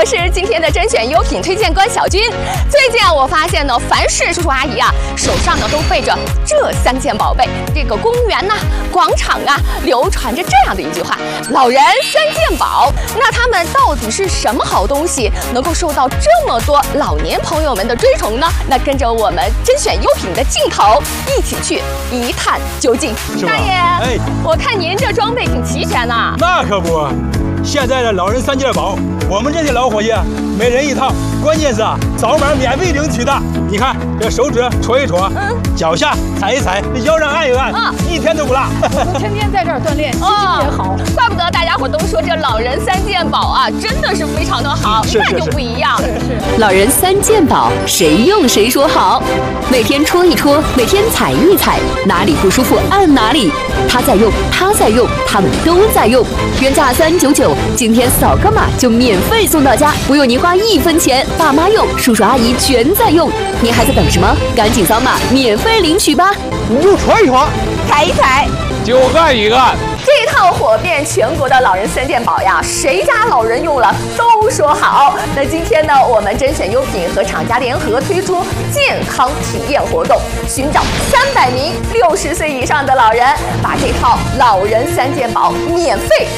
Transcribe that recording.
我是今天的甄选优品推荐官小军。最近我发现呢，凡是叔叔阿姨手上呢都背着这3件宝贝。这个公园广场流传着这样的一句话：老人3件宝。那他们到底是什么好东西，能够受到这么多老年朋友们的追崇呢？那跟着我们甄选优品的镜头，一起去一探究竟。大爷，我看您这装备挺齐全呢。 那可不，现在的老人3件宝，我们这些老伙计每人1套，关键是扫码免费领取的。你看这手指戳一戳，脚下踩一踩，腰上按一按，一天都不落。 我们天天在这儿锻炼，心情也好。 怪不得大家伙都说这老人3件宝真的是非常的好，一看就不一样。 是。 老人3件宝，谁用谁说好。每天戳一戳，每天踩一踩，哪里不舒服按哪里。他在用，他在用，他们都在用。原价399，今天扫个码就免费送到家，不用您花1分钱。爸妈用，叔叔阿姨全在用，您还在等什么？赶紧扫码免费领取吧！ 你就戳一戳， 踩一踩， 就按一按。 这套火遍全国的老人3件宝谁家老人用了都说好。那今天呢，我们甄选优品和厂家联合推出健康体验活动，寻找300名60岁以上的老人，把这套老人3件宝免费